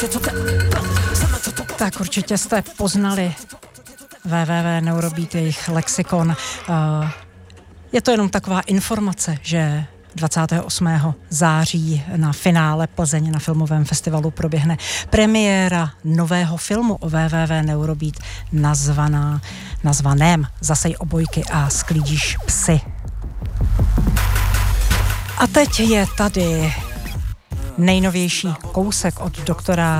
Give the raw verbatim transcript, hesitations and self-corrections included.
Tak určitě jste poznali w w w Neurobeat, jejich lexikon. Je to jenom taková informace, že dvacátého osmého září na finále Plzeň na filmovém festivalu proběhne premiéra nového filmu o w w w Neurobeat nazvaná, nazvaném Zasej obojky a sklídíš psy. A teď je tady nejnovější kousek od doktora